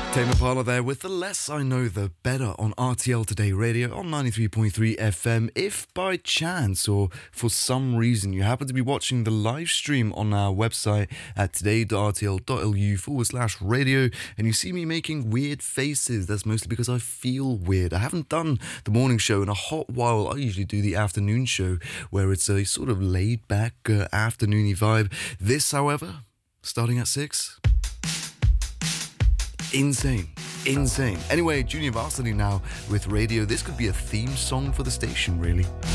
Tame Impala there with The Less I Know The Better on RTL Today Radio on 93.3 FM. If by chance or for some reason you happen to be watching the live stream on our website at today.rtl.lu/radio and you see me making weird faces, that's mostly because I feel weird. I haven't done the morning show in a hot while. I usually do the afternoon show where it's a sort of laid back afternoony vibe. This, however, starting at 6. Insane. Anyway, Junior Varsity now with radio. This could be a theme song for the station, really.